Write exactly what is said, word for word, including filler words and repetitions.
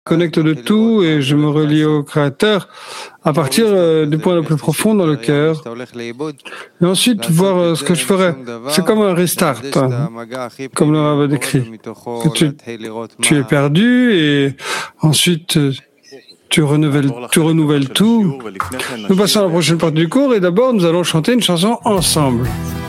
connecte de tout et je me relie au Créateur à partir euh, du point le plus profond dans le cœur. Et ensuite, voir euh, ce que je ferais. C'est comme un restart, hein, comme le Rav a décrit. Que tu, tu es perdu et ensuite euh, tu renouvelles, tu renouvelles tout. Nous passons à la prochaine partie du cours et d'abord nous allons chanter une chanson ensemble.